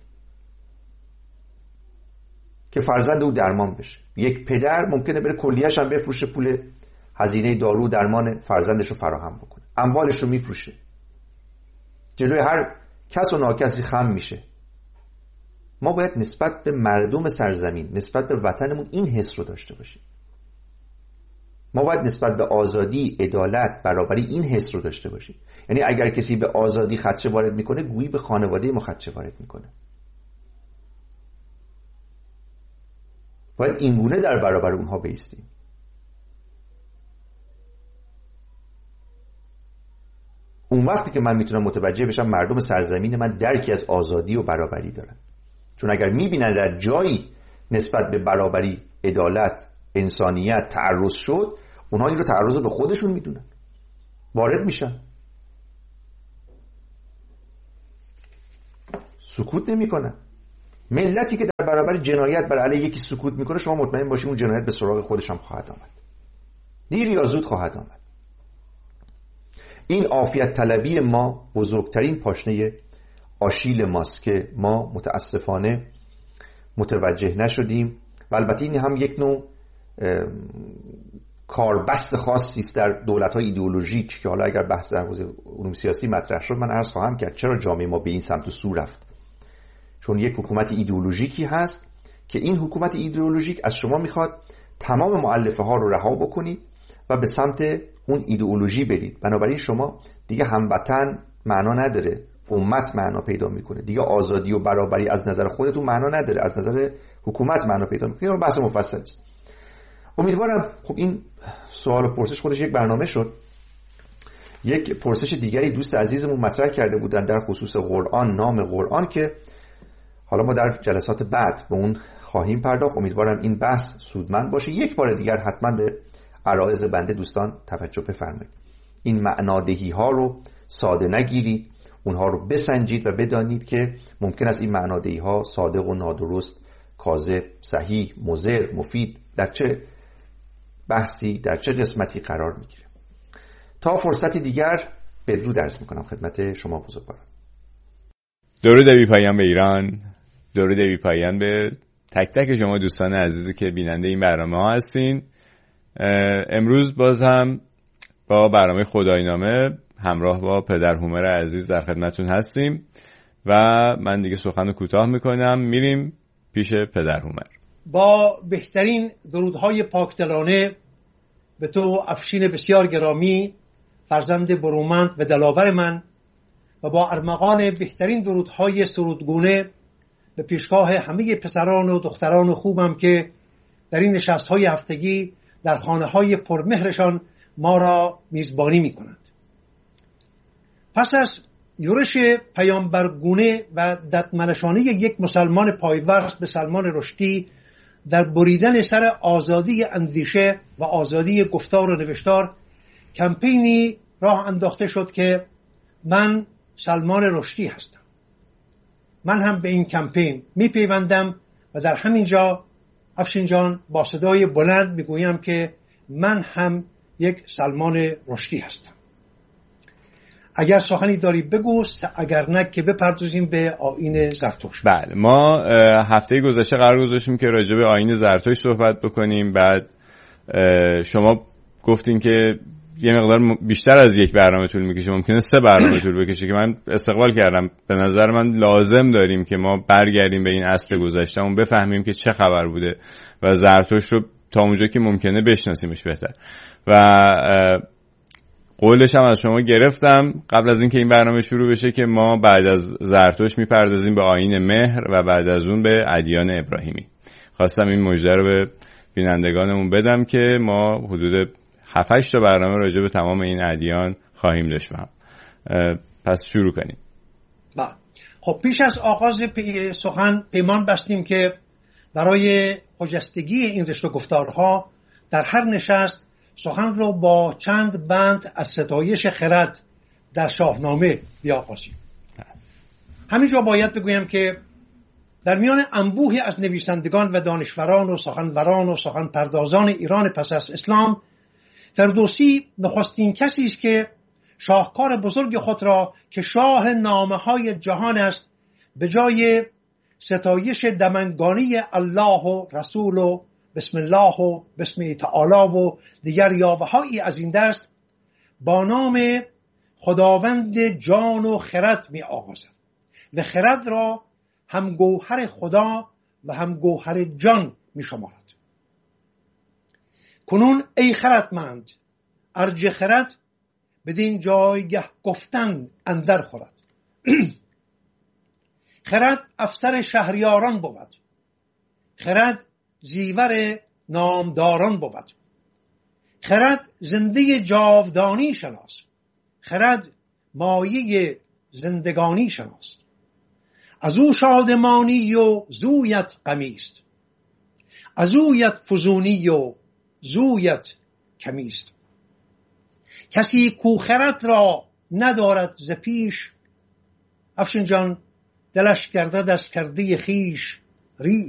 که فرزند او درمان بشه. یک پدر ممکنه بره کلیه‌اش هم بفروشه، پول هزینه دارو و درمان فرزندش رو فراهم بکنه، اموالش رو میفروشه، جلوی هر کس و ناکسی خم میشه. ما باید نسبت به مردم سرزمین، نسبت به وطنمون این حس رو داشته باشیم. ما باید نسبت به آزادی، عدالت، برابری این حس رو داشته باشیم. یعنی اگر کسی به آزادی خدشه وارد میکنه گویی به خانواده ما خدشه وارد میکنه. باید اینگونه در برابر اونها بایستیم. اون وقتی که من میتونم متوجه بشم مردم سرزمین من درکی از آزادی و برابری دارن. چون اگر میبینن در جایی نسبت به برابری، عدالت، انسانیت تعرض شد، اونها این رو تعرض به خودشون میدونن، وارد میشن، سکوت نمی کنن. ملتی که در برابر جنایت بر علیه یکی سکوت میکنه، شما مطمئن باشید اون جنایت به سراغ خودش هم خواهد آمد، دیر یا زود خواهد آمد. این عافیت طلبی ما بزرگترین پاشنه آشیل ماست که ما متاسفانه متوجه نشدیم و البته این هم یک نوع کاربست خاصی است در دولت‌های ایدئولوژیک که حالا اگر بحث در حوزه علوم سیاسی مطرح شد من عرض خواهم کرد چرا جامعه ما به این سمت و سو رفت. چون یک حکومت ایدئولوژیکی هست که این حکومت ایدئولوژیک از شما میخواد تمام مؤلفه ها رو رها بکنید و به سمت اون ایدئولوژی برید. بنابراین شما دیگه هموطن معنا نداره، امت معنا پیدا میکنه، دیگه آزادی و برابری از نظر خودتون معنا نداره، از نظر حکومت معنا پیدا میکنه. این بحث مفصل است. امیدوارم خب این سوال و پرسش خودش یک برنامه شد. یک پرسش دیگری دوست عزیزمون مطرح کرده بودن در خصوص قرآن، نام قرآن، که حالا ما در جلسات بعد به اون خواهیم پرداخت. امیدوارم این بحث سودمند باشه. یک بار دیگر حتما به عرایض بنده دوستان توجه بفرمایید. این معنادهی ها رو ساده نگیرید، اونها رو بسنجید و بدانید که ممکن است این معنادهی ها صادق و نادرست، کاذب، صحیح، مضر، مفید در چه بحثی در چه قسمتی قرار میگیره. تا فرصتی دیگر بدرود عرض میکنم خدمت شما بزرگواران. درود بی پایان به ایران، درود بی پایان به تک تک شما دوستان عزیزی که بیننده این برنامه ها هستین. امروز باز هم با برنامه خدایینامه همراه با پدر هومر عزیز در خدمتون هستیم و من دیگه سخن کوتاه میکنم، میریم پیش پدر هومر. با بهترین درودهای پاکدلانه به تو افشین بسیار گرامی، فرزند برومند و دلاور من، و با ارمغان بهترین درودهای سرودگونه به پیشگاه همه پسران و دختران خوبم که در این نشستهای هفتگی در خانه‌های پرمهرشان ما را میزبانی می‌کنند. پس از یورش پیامبرگونه و ددمنشانه یک مسلمان پایورس به سلمان رشدی در بریدن سر آزادی اندیشه و آزادی گفتار و نوشتار، کمپینی راه انداخته شد که من سلمان رشدی هستم. من هم به این کمپین میپیوندم و در همین جا افشین جان با صدای بلند میگویم که من هم یک سلمان رشدی هستم. اگر سخنی داری بگو، اگر نه که بپردازیم به آیین زرتشت. بله، ما هفته گذشته قرار گذاشتیم که راجع به آیین زرتشت صحبت بکنیم. بعد شما گفتین که یه مقدار بیشتر از یک برنامه طول میکشه، ممکنه 3 برنامه طول بکشه، که من استقبال کردم. به نظر من لازم داریم که ما برگردیم به این اصل گذشتهمون، بفهمیم که چه خبر بوده و زرتشت رو تا اونجا که ممکنه بشناسیمش بهتر. و قولش هم از شما گرفتم قبل از اینکه این برنامه شروع بشه که ما بعد از زرتشت میپردازیم به آیین مهر و بعد از اون به ادیان ابراهیمی. خواستم این مژده رو به بینندگانمون بدم که ما حدود 7-8 تا برنامه راجع به تمام این ادیان خواهیم داشت. پس شروع کنیم. بله. خب پیش از آغاز سخن پیمان بستیم که برای خجستگی این رشته گفتارها در هر نشست سخن رو با چند بند از ستایش خرد در شاهنامه بیاغازیم. همینجا باید بگویم که در میان انبوهی از نویسندگان و دانشوران و سخنوران و سخن پردازان ایران پس از اسلام، فردوسی نخستین کسی است که شاهکار بزرگ خود را که شاه نامه‌های جهان است، به جای ستایش دمنگانی الله و رسول و بسم الله و بسم تعالی و دیگر یاوه‌هایی از این دست، با نام خداوند جان و خرد می آغازد و خرد را هم گوهر خدا و هم گوهر جان می شمارد. کنون ای خردمند، ارج خرد بدین جایگه گفتن اندر خورد. خرد افسر شهریاران بود، خرد زیور نامداران بود، خرد زنده جاودانی شناس، خرد مایه زندگانی شناس. از او شادمانی و زویت غمیست، از اویت فزونی و زویت کمیست. کسی کو خرد را ندارد ز پیش، افشین جان دلش گردد از کرده خیش ریش.